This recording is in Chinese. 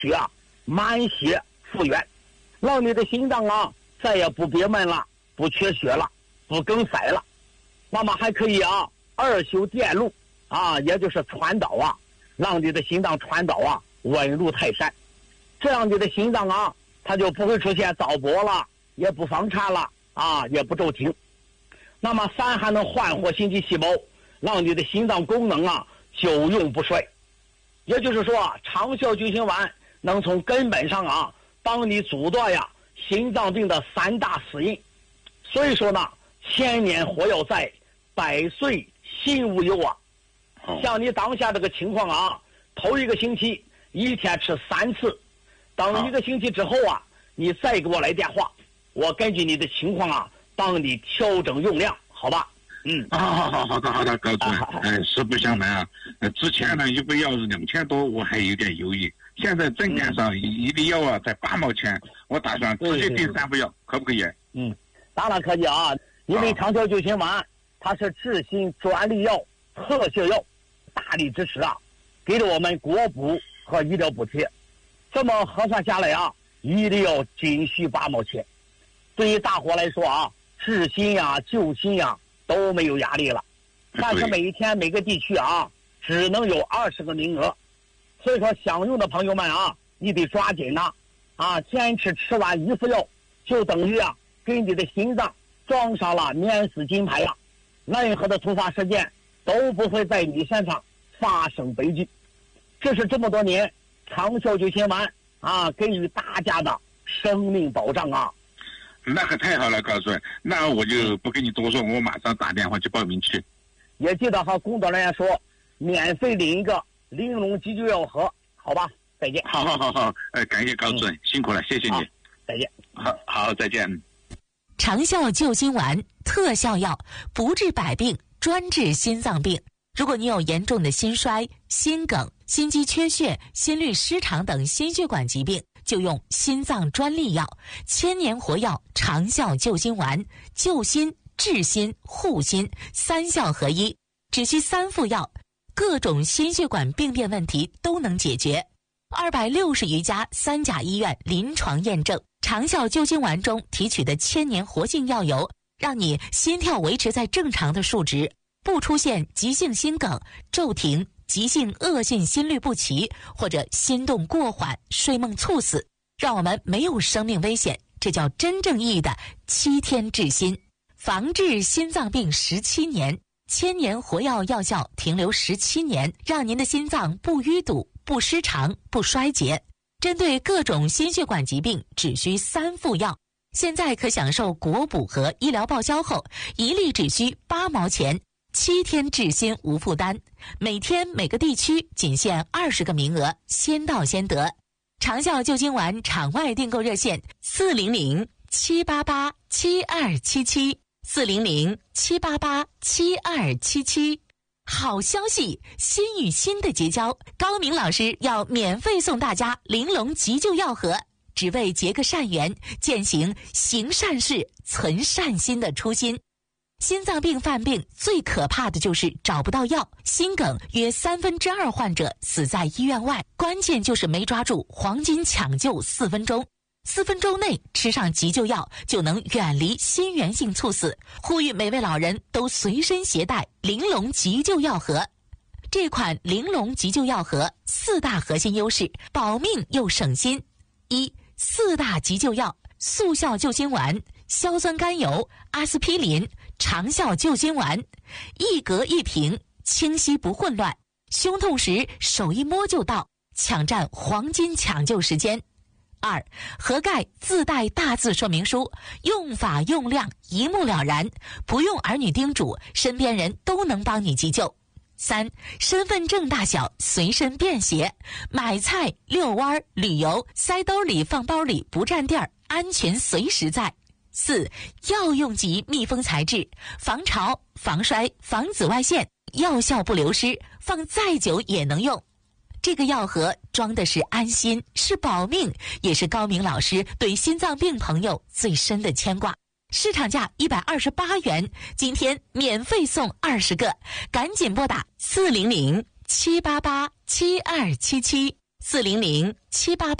血满血复原，让你的心脏啊再也不憋闷了，不缺血了，不梗塞了。那么还可以啊二修电路啊，也就是传导啊，让你的心脏传导啊稳如泰山，这样你的心脏啊它就不会出现早搏了，也不房颤了啊，也不骤停。那么3还能焕活心肌细胞，让你的心脏功能啊久用不衰。也就是说，长效救心丸能从根本上啊帮你阻断呀心脏病的3大死因。所以说呢，千年活药在，百岁心无忧啊。像你当下这个情况啊，头1个星期1天吃3次，等1个星期之后啊，你再给我来电话，我根据你的情况啊帮你调整用量，好吧？ 好的，高主任，实不相瞒啊，之前呢1个药是2000多，我还有点犹豫。现在诊间上一粒药啊在8毛钱，我打算直接订3副药，可不可以？ 当然可以啊，因为长效救心丸它是治心专利药、特效药，大力支持啊，给了我们国补和医疗补贴。这么核算下来啊，一粒药仅需8毛钱。对于大伙来说啊，治心呀、救心呀都没有压力了。但是每一天每个地区啊，只能有20个名额，所以说想用的朋友们啊，你得抓紧呐！坚持吃完1副药，就等于啊给你的心脏装上了免死金牌呀，任何的突发事件都不会在你身上发生悲剧。这是这么多年长效救心丸啊给予大家的生命保障啊。 那可太好了，高主任，那我就不跟你多说，我马上打电话去报名去。 也记得和工作人员说，免费领一个玲珑急救药盒，好吧？再见。 好，感谢高主任，辛苦了，谢谢你。 再见。 好，再见。 长效救心丸特效药，不治百病，专治心脏病。如果你有严重的心衰、心梗、心肌缺血、心律失常等心血管疾病，就用心脏专利药千年活药长效救心丸，救心、治心、护心3效合一，只需3副药，各种心血管病变问题都能解决。260余家3甲医院临床验证，长效救心丸中提取的千年活性药油，让你心跳维持在正常的数值，不出现急性心梗、骤停、急性恶性心律不齐或者心动过缓、睡梦猝死，让我们没有生命危险。这叫真正意义的7天治心，防治心脏病17年，千年活药药效停留17年，让您的心脏不淤堵、不失常、不衰竭。针对各种心血管疾病，只需3副药。现在可享受国补和医疗报销后，一粒只需8毛钱，7天治心无负担。每天每个地区仅限20个名额，先到先得。长效救心丸场外订购热线400-788-7277，400-788-7277。好消息，心与心的结交，高明老师要免费送大家玲珑急救药盒，只为结个善缘，践行行善事、存善心的初心。心脏病犯病最可怕的就是找不到药，心梗约2/3患者死在医院外，关键就是没抓住黄金抢救4分钟。4分钟内吃上急救药，就能远离心源性猝死。呼吁每位老人都随身携带玲珑急救药盒。这款玲珑急救药盒4大核心优势，保命又省心。4大急救药：速效救心丸、硝酸甘油、阿司匹林、长效救心丸，一格一瓶，清晰不混乱。胸痛时手一摸就到，抢占黄金抢救时间。2. 盒盖自带大字说明书，用法用量一目了然，不用儿女叮嘱，身边人都能帮你急救。3. 身份证大小，随身便携，买菜、遛弯、旅游，塞兜里放包里不占地儿，安全随时在。4. 药用级密封材质，防潮、防摔、防紫外线，药效不流失，放再久也能用。这个药盒装的是安心，是保命，也是高明老师对心脏病朋友最深的牵挂。市场价128元，今天免费送20个，赶紧拨打400-788-7277 400-788